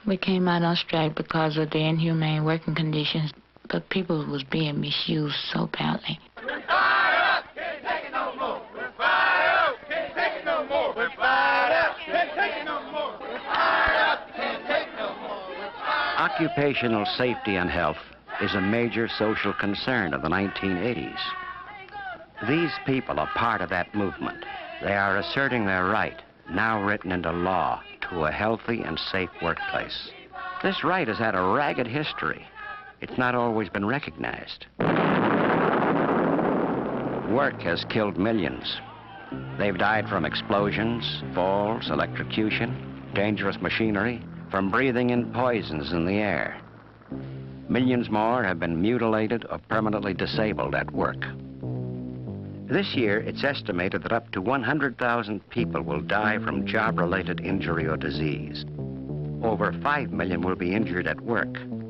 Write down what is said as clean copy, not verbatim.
We came out on strike because of the inhumane working conditions, but people was being misused so badly. We're fired up, can't take it no more. We're fired up, can't take it no more. We're fired up, can't take it no more. We're fired up, can't take it no more. Occupational safety and health is a major social concern of the 1980s. These people are part of that movement. They are asserting their right, now written into law, to a healthy and safe workplace. This right has had a ragged history. It's not always been recognized. Work has killed millions. They've died from explosions, falls, electrocution, dangerous machinery, from breathing in poisons in the air. Millions more have been mutilated or permanently disabled at work. This year, it's estimated that up to 100,000 people will die from job-related injury or disease. Over 5 million will be injured at work.